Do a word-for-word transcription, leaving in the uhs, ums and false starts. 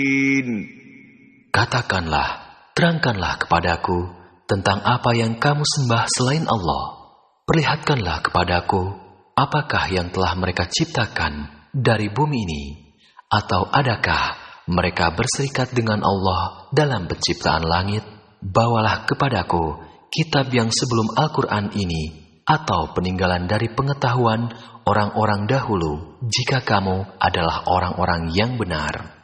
Katakanlah, terangkanlah kepadaku tentang apa yang kamu sembah selain Allah. Perlihatkanlah kepadaku apakah yang telah mereka ciptakan dari bumi ini, atau adakah mereka berserikat dengan Allah dalam penciptaan langit? Bawalah kepadaku kitab yang sebelum Al-Quran ini, atau peninggalan dari pengetahuan orang-orang dahulu, jika kamu adalah orang-orang yang benar.